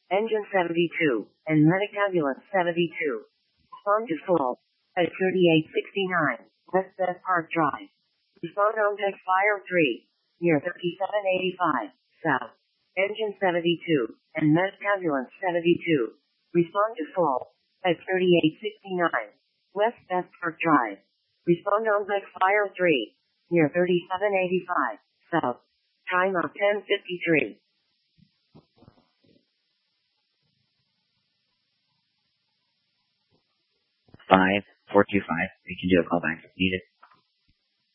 Engine 72, and Medic Ambulance 72. Respond to full. At 3869, West Beth Park Drive. Respond on Tech Fire 3, near 3785, South. Engine 72, and Medic Ambulance 72. Respond to full. At 3869, West Beth Park Drive. Respond on Tech Fire 3, near 3785, South. Time of 10:53. 5425. We can do a callback if needed.